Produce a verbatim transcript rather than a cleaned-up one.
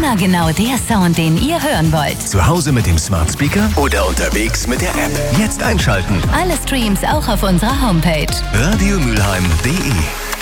Immer genau der Sound, den ihr hören wollt. Zu Hause mit dem Smart Speaker oder unterwegs mit der App. Jetzt einschalten. Alle Streams auch auf unserer Homepage. radiomülheim punkt de